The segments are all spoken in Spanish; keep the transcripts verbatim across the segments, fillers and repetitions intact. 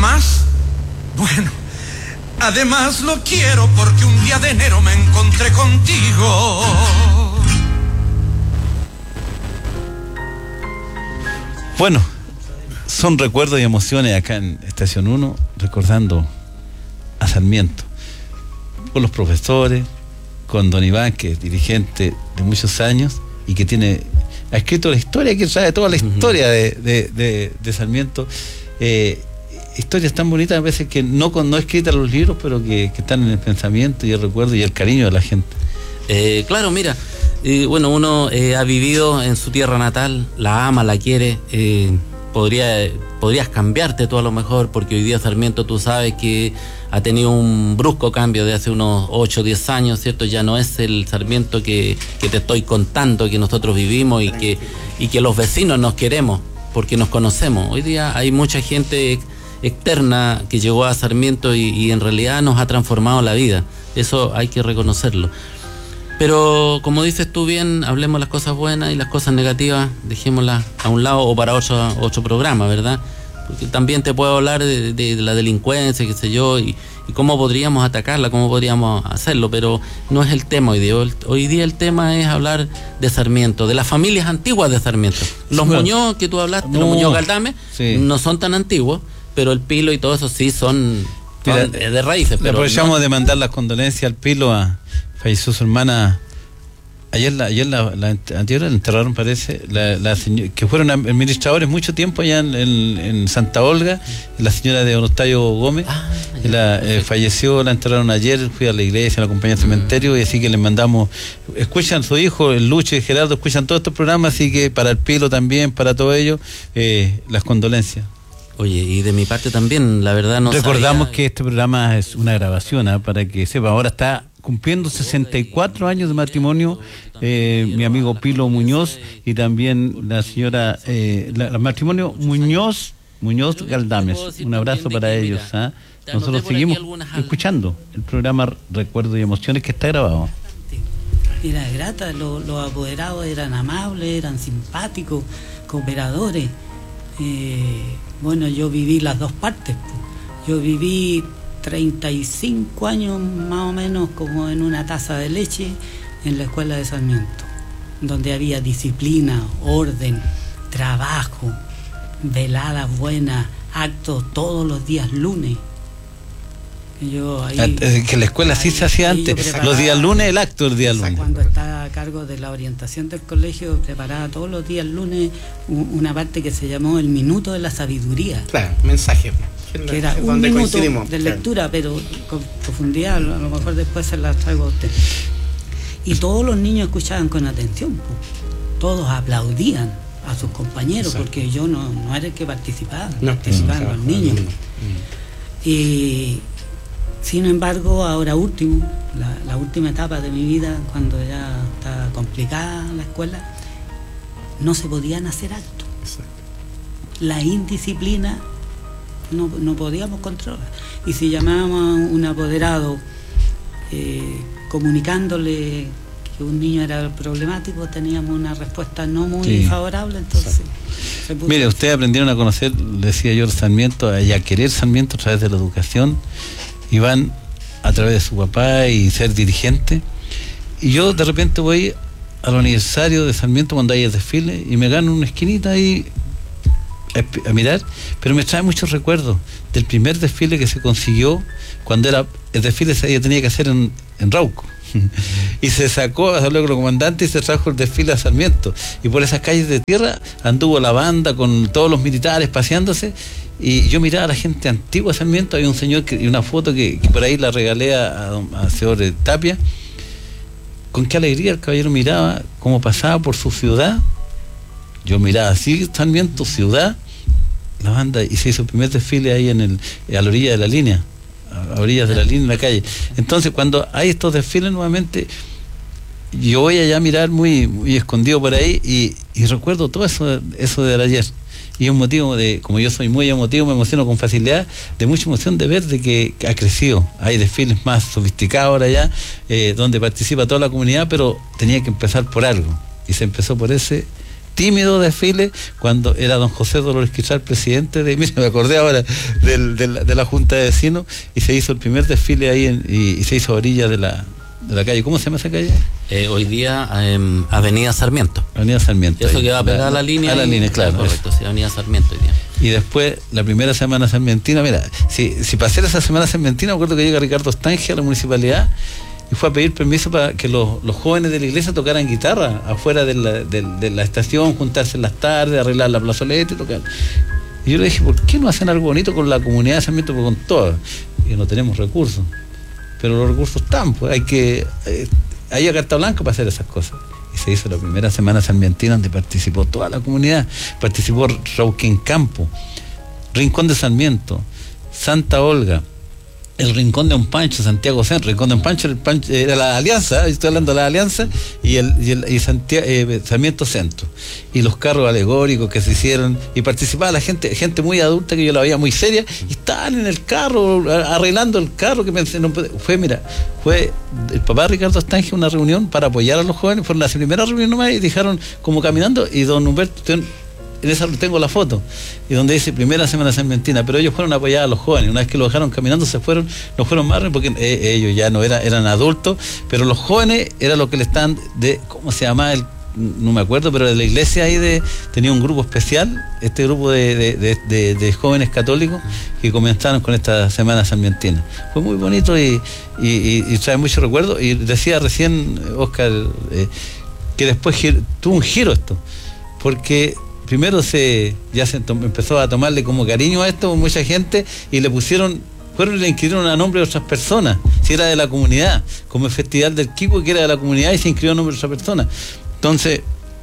además, bueno, además lo quiero porque un día de enero me encontré contigo. Bueno, son recuerdos y emociones acá en Estación uno, recordando a Sarmiento, con los profesores, con don Iván, que es dirigente de muchos años y que tiene, ha escrito la historia, que sabe toda la historia de, de, de, de Sarmiento, eh, historias tan bonitas a veces que no, no escritas en los libros, pero que, que están en el pensamiento y el recuerdo y el cariño de la gente. Eh, claro, mira, eh, bueno, uno eh, ha vivido en su tierra natal, la ama, la quiere, eh, podría, podrías cambiarte tú a lo mejor, porque hoy día Sarmiento, tú sabes que ha tenido un brusco cambio de hace unos ocho o diez años, ¿cierto? Ya no es el Sarmiento que, que te estoy contando, que nosotros vivimos y que, y que los vecinos nos queremos, porque nos conocemos. Hoy día hay mucha gente externa que llegó a Sarmiento y, y en realidad nos ha transformado la vida. Eso hay que reconocerlo. Pero como dices tú bien, hablemos las cosas buenas y las cosas negativas dejémoslas a un lado o para otro, otro programa, ¿verdad? Porque también te puedo hablar de, de, de la delincuencia, qué sé yo, y, y cómo podríamos atacarla, cómo podríamos hacerlo, pero no es el tema hoy día. Hoy día el tema es hablar de Sarmiento, de las familias antiguas de Sarmiento. Los bueno, Muñoz que tú hablaste, no, los Muñoz Galdames, sí, no son tan antiguos, pero el Pilo y todo eso sí son, son Mira, de raíces. Pero aprovechamos no, de mandar las condolencias al Pilo, a falleció su hermana. Ayer la, ayer la, la anterior la enterraron, parece, la, la señora, que fueron administradores mucho tiempo allá en, en, en Santa Olga, la señora de Don Octavio Gómez, ah, la, eh, falleció, la enterraron ayer, fui a la iglesia, la acompañé al cementerio, mm. y así que les mandamos, escuchan su hijo, el Lucho y Gerardo, escuchan todos estos programas, así que para el Pilo también, para todo ello, eh, las condolencias. Oye, y de mi parte también, la verdad no Recordamos sabía... que este programa es una grabación, ¿eh? Para que sepa, ahora está cumpliendo sesenta y cuatro años de matrimonio eh, mi amigo Pilo Muñoz y también la señora, eh, la, el matrimonio Muñoz, Muñoz Galdames. Un abrazo para ellos. ¿eh? Nosotros seguimos escuchando el programa Recuerdos y Emociones, que está grabado. Era grata, los, los apoderados eran amables, eran simpáticos, cooperadores. Eh, bueno, yo viví las dos partes. Yo viví treinta y cinco años más o menos como en una taza de leche en la escuela de Sarmiento, donde había disciplina, orden, trabajo, veladas buenas, actos todos los días lunes. Yo ahí, que la escuela sí se hacía antes, los días lunes, el acto el día lunes. Cuando estaba a cargo de la orientación del colegio, preparaba todos los días lunes una parte que se llamó el Minuto de la Sabiduría. Claro, mensaje. Que era un minuto de lectura, pero con profundidad, a lo mejor después se las traigo a usted. Y todos los niños escuchaban con atención, pues. Todos aplaudían a sus compañeros, exacto, porque yo no, no era el que participaba, no, participaban no, los niños. No, no, no. Y sin embargo, ahora último, la, la última etapa de mi vida, cuando ya estaba complicada la escuela, no se podían hacer actos. Exacto. La indisciplina no, no podíamos controlar. Y si llamábamos a un apoderado eh, comunicándole que un niño era problemático, teníamos una respuesta no muy sí. favorable, entonces... Mire, ustedes aprendieron a conocer, decía yo, Sarmiento, y a querer Sarmiento a través de la educación, y van a través de su papá y ser dirigente. Y yo de repente voy al aniversario de Sarmiento cuando hay el desfile y me gano una esquinita ahí a, a mirar, pero me trae muchos recuerdos del primer desfile que se consiguió cuando era el desfile se tenía que hacer en, en Rauco. Y se sacó a luego el comandante y se trajo el desfile a Sarmiento, y por esas calles de tierra anduvo la banda con todos los militares paseándose, y yo miraba a la gente antigua de Sarmiento. Había un señor que, y una foto que, que por ahí la regalé a, a, a señor Tapia. Con qué alegría el caballero miraba cómo pasaba por su ciudad. Yo miraba así, Sarmiento, ciudad, la banda, y se hizo el primer desfile ahí en el, a la orilla de la línea, a orillas de la línea en la calle. Entonces, cuando hay estos desfiles nuevamente, yo voy allá a mirar muy, muy escondido por ahí y, y recuerdo todo eso, eso de ayer. Y es un motivo de, como yo soy muy emotivo, me emociono con facilidad, de mucha emoción de ver de que ha crecido. Hay desfiles más sofisticados ahora ya, eh, donde participa toda la comunidad, pero tenía que empezar por algo. Y se empezó por ese tímido desfile cuando era don José Dolores Quizá, presidente de, mira, me acordé ahora del, de, la, de la Junta de Vecinos, y se hizo el primer desfile ahí en, y, y se hizo a orilla de la, de la calle. ¿Cómo se llama esa calle? Eh, hoy día eh, Avenida Sarmiento. Avenida Sarmiento. Eso ahí, que va a pegar a la, la línea. A la línea, claro. Correcto, sí, Avenida Sarmiento hoy día. Y después, la primera semana sarmientina, mira, si, si para hacer esa semana sarmientina, me acuerdo que llega Ricardo Stange a la municipalidad y fue a pedir permiso para que los, los jóvenes de la iglesia tocaran guitarra afuera de la, de, de la estación, juntarse en las tardes, arreglar la plazoleta y tocar. Y yo le dije, ¿por qué no hacen algo bonito con la comunidad de Sarmiento, con todas? Y no tenemos recursos. Pero los recursos están, pues hay que... Eh, hay a carta blanca para hacer esas cosas. Y se hizo la primera semana sarmientina donde participó toda la comunidad. Participó Rauquén Campo, Rincón de Sarmiento, Santa Olga, el Rincón de un Pancho, Santiago Centro. Rincón de un Pancho era, el Pancho, era la Alianza, estoy hablando de la Alianza, y el, y el y Santiago, eh, Sarmiento Centro. Y los carros alegóricos que se hicieron, y participaba la gente, gente muy adulta que yo la veía muy seria, y estaban en el carro, arreglando el carro, que pensé, no, fue, mira, fue el papá Ricardo Stange una reunión para apoyar a los jóvenes, fueron la primera reunión nomás, y dejaron como caminando, y don Humberto, en esa tengo la foto, y donde dice primera semana sarmientina, pero ellos fueron a apoyar a los jóvenes. Una vez que lo dejaron caminando, se fueron, no fueron más, porque eh, ellos ya no eran, eran adultos, pero los jóvenes era lo que le están de, ¿cómo se llama? El, no me acuerdo, pero de la iglesia ahí de, tenía un grupo especial, este grupo de, de, de, de, de jóvenes católicos que comenzaron con esta semana sarmientina. Fue muy bonito y, y, y, y trae mucho recuerdo. Y decía recién Oscar eh, que después gir, tuvo un giro esto, porque primero se ya se empezó a tomarle como cariño a esto mucha gente, y le pusieron, fueron y le inscribieron a nombre de otras personas, si era de la comunidad, como el Festival del Kiko, que era de la comunidad, y se inscribió a nombre de otra persona. Entonces,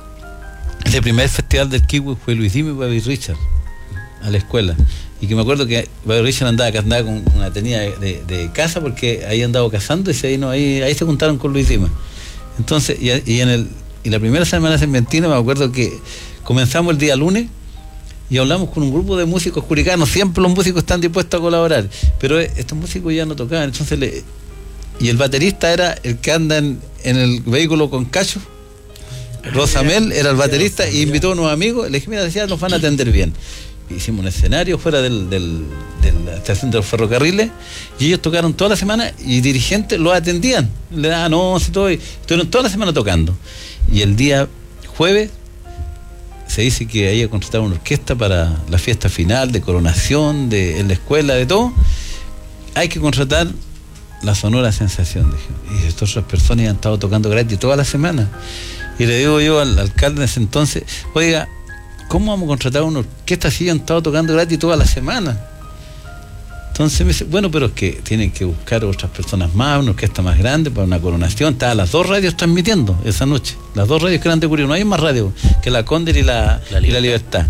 ese primer Festival del Kiko fue Luis Dime y Baby Richard a la escuela, y que me acuerdo que Baby Richard andaba, andaba con una tenía de, de, de casa, porque ahí andaba cazando, y se, ahí, no, ahí, ahí se juntaron con Luis Dime. Entonces, y, y en el y la primera semana sarmientina me acuerdo que comenzamos el día lunes y hablamos con un grupo de músicos curicanos. Siempre los músicos están dispuestos a colaborar, pero estos músicos ya no tocaban. Entonces le, y el baterista era el que anda en, en el vehículo con Cacho, Rosamel era el baterista, y invitó a unos amigos. Le dije, mira, decía, nos van a atender bien. Hicimos un escenario fuera del, del, de la estación de los ferrocarriles, y ellos tocaron toda la semana, y dirigentes los atendían, le daban once y todo, y estuvieron toda la semana tocando. Y el día jueves se dice que ahí contrataron una orquesta para la fiesta final de coronación de, en la escuela, de todo. Hay que contratar la Sonora Sensación, dije. Y estas otras personas han estado tocando gratis toda la semana. Y le digo yo al alcalde en ese entonces, oiga, ¿cómo vamos a contratar una orquesta si han estado tocando gratis toda la semana? Entonces me dice, bueno, pero es que tienen que buscar otras personas más, una orquesta más grande para una coronación. Estaban las dos radios transmitiendo esa noche, las dos radios que eran de Curio, no hay más radio que la Cóndor y la, la, y la Libertad.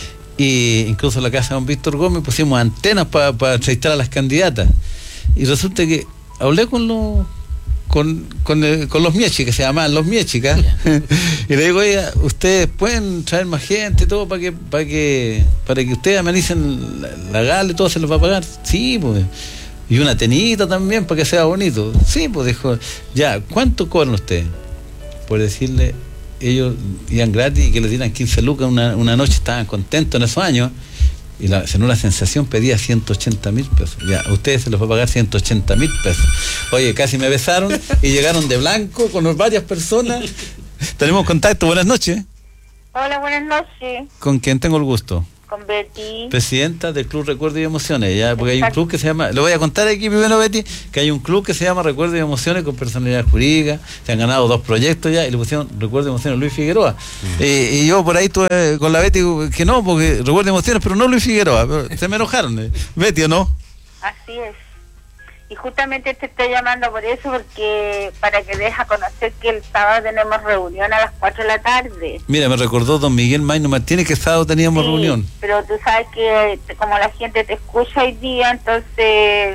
Y incluso en la casa de don Víctor Gómez pusimos antenas para pa entrevistar a las candidatas. Y resulta que hablé con los con, con, el, con los Miechi, que se llamaban los Miechicas, y le digo, oiga, ustedes pueden traer más gente, todo para que para que para que ustedes amenicen la, la gala y todo, se les va a pagar. Sí, pues. Y una tenita también para que sea bonito. Sí, pues, dijo, ya, ¿cuánto cobran ustedes? Por decirle, ellos iban gratis y que les dieran quince lucas una, una noche, estaban contentos en esos años. Y la Sonora Sensación pedía ciento ochenta mil pesos. Ya, a ustedes se les va a pagar ciento ochenta mil pesos. Oye, casi me besaron y llegaron de blanco con varias personas. Tenemos contacto, buenas noches. Hola, buenas noches. ¿Con quién tengo el gusto? Con Betty. Presidenta del Club Recuerdo y Emociones, ya, porque hay un club que se llama, le voy a contar aquí primero, Betty, que hay un club que se llama Recuerdo y Emociones con personalidad jurídica, se han ganado dos proyectos ya, y le pusieron Recuerdo y Emociones Luis Figueroa. Mm. Eh, y yo por ahí estuve con la Betty, que no, porque Recuerdo y Emociones, pero no Luis Figueroa, pero se me enojaron, eh. Betty, ¿o no? Así es. Y justamente te estoy llamando por eso, porque para que dejes a conocer que el sábado tenemos reunión a las cuatro de la tarde. Mira, me recordó don Miguel Mayno Martínez que sábado teníamos sí, reunión. Pero tú sabes que como la gente te escucha hoy día, entonces...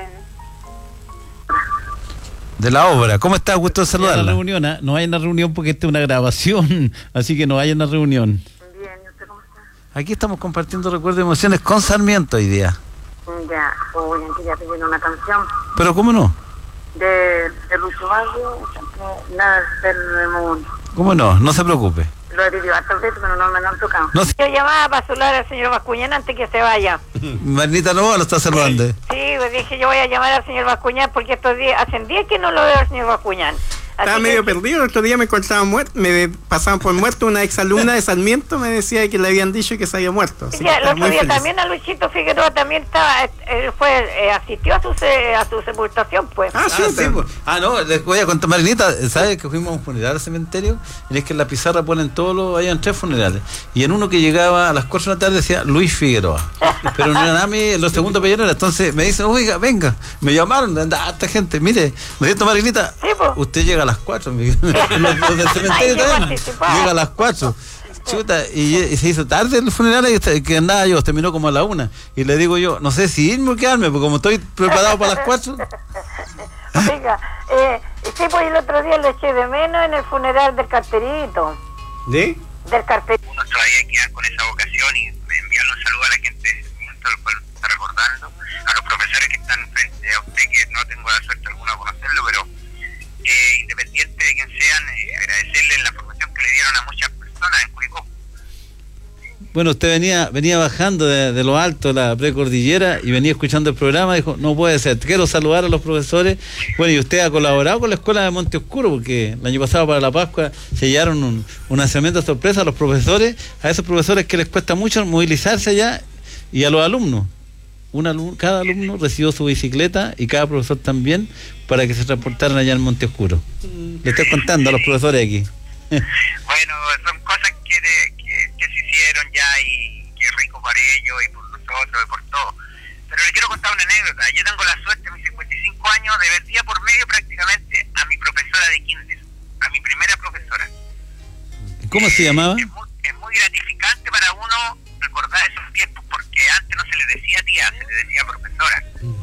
De la obra, ¿cómo está? Gusto de saludarla. La reunión, ¿eh? No hay una reunión porque esta es una grabación, así que no hay una reunión. Bien, ¿usted cómo está? Aquí estamos compartiendo Recuerdo y Emociones con Sarmiento hoy día. Ya, voy a ya pidiendo una canción. ¿Pero cómo no? De, de Lucho Barrio, nada del mundo. ¿Cómo no? No se preocupe. lo he pedido hartas veces, pero no me lo han tocado. No. Yo llamaba para saludar al señor Bascuñán antes que se vaya. Marnita Novoa lo está saludando. Sí, pues dije yo voy a llamar al señor Bascuñán porque estos días, hacen días que no lo veo al señor Bascuñán. Estaba Así medio que... perdido, el otro día me encontraban muerto, me pasaban por muerto, una exalumna de Sarmiento me decía que le habían dicho que se había muerto. Así Ya, que el otro muy día feliz. también a Luchito Figueroa también estaba, él fue, eh, asistió a su se- a su sepultación, pues. Ah, sí, Ah, sí, pero- pues. Ah, no, les voy a contar, Marinita, ¿sabes que fuimos a un funeral al cementerio? Y es que en la pizarra ponen todos los, habían tres funerales. Y en uno que llegaba a las cuatro de la tarde decía Luis Figueroa. Pero no era nada, mi- los segundos apellidos era. Entonces me dicen, oiga, venga, me llamaron, anda, esta gente, mire, me siento Marinita, Sí, pues. usted llega a las cuatro, mi- los, los del cementerio Ay, qué también. participado. Llega a las cuatro. Chuta, y, y se hizo tarde el funeral y este- que andaba yo, terminó como a la una. Y le digo yo, no sé si irme o quedarme, porque como estoy preparado para las cuatro. Oiga, eh, sí, pues el otro día lo eché de menos en el funeral del carterito. ¿Sí? Del carterito. Unos todavía quedan con esa vocación y enviarle un saludo a la gente de Sarmiento, al cual está recordando, a los profesores que están frente a usted, que no tengo la suerte alguna de conocerlo, pero eh, independiente de quién sean, eh, agradecerles la formación que le dieron a muchas personas en Curicó. Bueno, usted venía venía bajando de, de lo alto de la precordillera y venía escuchando el programa, dijo, no puede ser, quiero saludar a los profesores. Bueno, y usted ha colaborado con la escuela de Monte Oscuro, porque el año pasado para la Pascua se llevaron un, un lanzamiento sorpresa a los profesores, a esos profesores que les cuesta mucho movilizarse allá, y a los alumnos. Un alumno, cada alumno recibió su bicicleta y cada profesor también, para que se transportaran allá en Monte Oscuro. Le estoy contando a los profesores aquí. Bueno, son cosas que, de- que, que se hicieron ya y que es rico para ellos y por nosotros y por todo. Pero le quiero contar una anécdota. Yo tengo la suerte, a mis cincuenta y cinco años, de ver día por medio prácticamente a mi profesora de kinder, a mi primera profesora. ¿Cómo se llamaba? Es muy, es muy gratificante para uno recordar esos tiempos, porque antes no se le decía tía, se le decía profesora.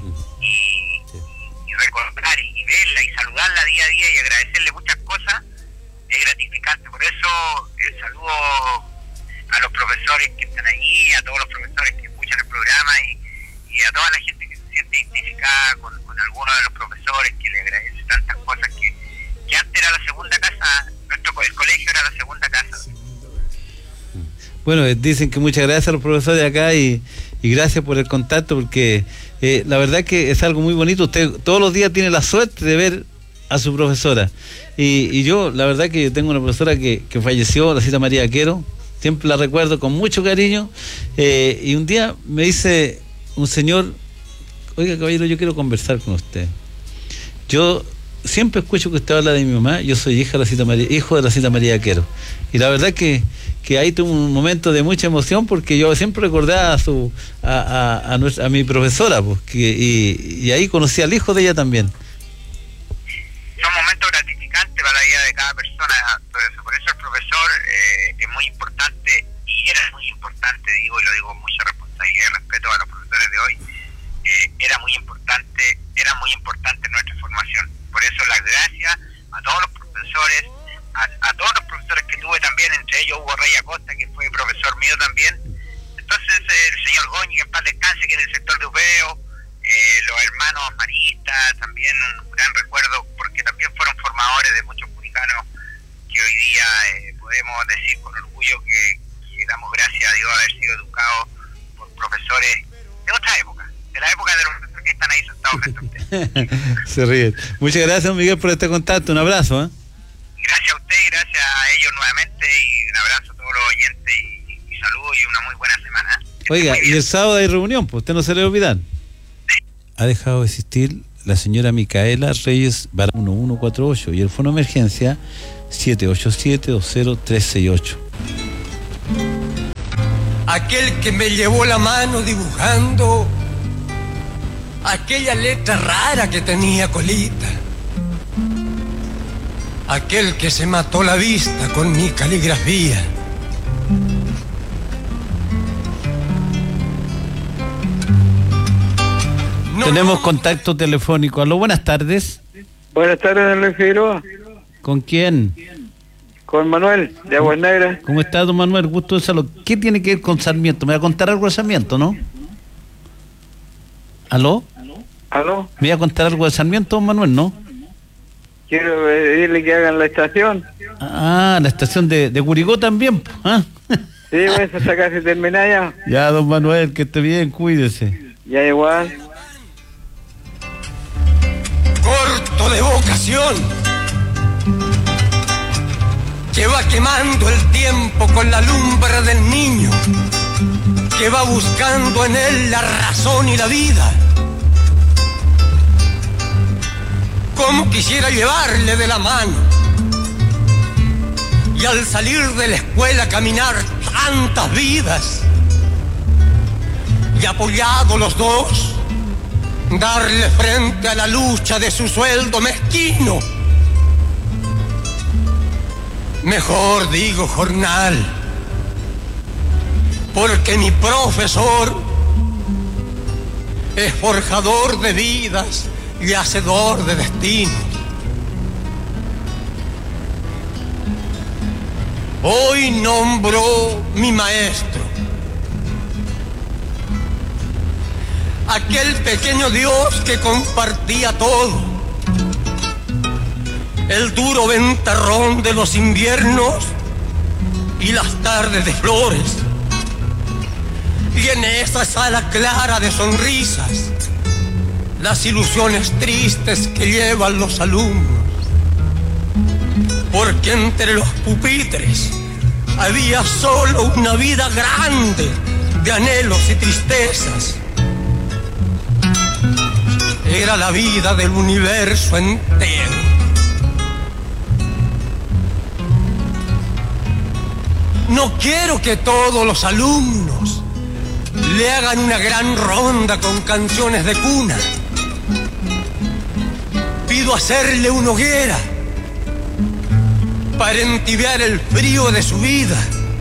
Y, y recordar y, y verla y saludarla día a día y agradecerle muchas cosas es gratificante. Por eso el saludo a los profesores que están ahí, a todos los profesores que escuchan el programa y, y a toda la gente que se siente identificada con, con alguno de los profesores, que le agradece tantas cosas que, que antes era la segunda casa, nuestro el colegio era la segunda casa. Bueno, eh, dicen que muchas gracias a los profesores de acá y, y gracias por el contacto, porque eh, la verdad que es algo muy bonito. Usted todos los días tiene la suerte de ver a su profesora. Y, y yo, la verdad que tengo una profesora que, que falleció, la cita María Quero, siempre la recuerdo con mucho cariño, eh, y un día me dice un señor, oiga caballero, yo quiero conversar con usted. Yo siempre escucho que usted habla de mi mamá, yo soy hija de la cita María, hijo de la cita María Quero. Y la verdad que, que ahí tuve un momento de mucha emoción, porque yo siempre recordaba a su a, a, a, nuestra, a mi profesora, pues, que, y, y ahí conocí al hijo de ella también. Son momentos gratificantes para la vida de cada persona. Por eso, por eso el profesor eh, es muy importante, y era muy importante, digo, y lo digo con mucha responsabilidad y respeto a los profesores de hoy. Eh, era muy importante, era muy importante nuestra formación. Por eso las gracias a todos los profesores, a, a todos los profesores que tuve también, entre ellos Hugo Rey Acosta, que fue profesor mío también. Entonces eh, el señor Goñi, que en paz descanse, que es del sector de Upeo, eh, los hermanos maristas, también un gran recuerdo, porque también fueron formadores de muchos curicanos que hoy día eh, podemos decir con orgullo que, que damos gracias a Dios haber sido educados por profesores de otra época, de la época de los profesores que están ahí sentados frente a usted. Se ríe. Muchas gracias, Miguel, por este contacto. Un abrazo. ¿eh? Gracias a usted y gracias a ellos nuevamente, y un abrazo a todos los oyentes y, y saludos y una muy buena semana. Que Oiga, esté muy y bien. el sábado hay reunión, pues usted no se le va a olvidar. Ha dejado de existir la señora Micaela Reyes Barra uno uno cuatro ocho y el fono emergencia siete ocho siete dos cero tres seis ocho. Aquel que me llevó la mano dibujando aquella letra rara que tenía colita. Aquel que se mató la vista con mi caligrafía. No, Tenemos contacto telefónico. Aló, buenas tardes. Buenas tardes, don Luis Figueroa. ¿Con quién? Con Manuel, de Aguas Negras. ¿Cómo está, don Manuel? Gusto de salud. ¿Qué tiene que ver con Sarmiento? ¿Me va a contar algo de Sarmiento, no? ¿Aló? ¿Aló? ¿Me va a contar algo de Sarmiento, don Manuel, no? quiero pedirle que hagan la estación. Ah, la estación de, de Curicó también. ¿Ah? Sí, pues está casi terminada ya. Ya, don Manuel, que esté bien, cuídese. Ya igual. Corto de vocación, que va quemando el tiempo con la lumbre del niño, que va buscando en él la razón y la vida. Como quisiera llevarle de la mano y al salir de la escuela caminar tantas vidas y apoyados los dos darle frente a la lucha de su sueldo mezquino. Mejor digo jornal, porque mi profesor es forjador de vidas y hacedor de destinos. Hoy nombró mi maestro, aquel pequeño Dios que compartía todo, el duro ventarrón de los inviernos y las tardes de flores, y en esa sala clara de sonrisas, las ilusiones tristes que llevan los alumnos, porque entre los pupitres había solo una vida grande de anhelos y tristezas. Era la vida del universo entero. No quiero que todos los alumnos le hagan una gran ronda con canciones de cuna. Pido hacerle una hoguera para entibiar el frío de su vida.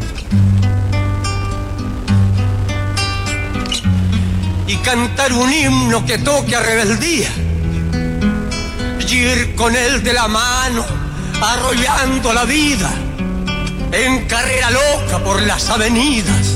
Y cantar un himno que toque a rebeldía. Y ir con él de la mano, arrollando la vida, en carrera loca por las avenidas.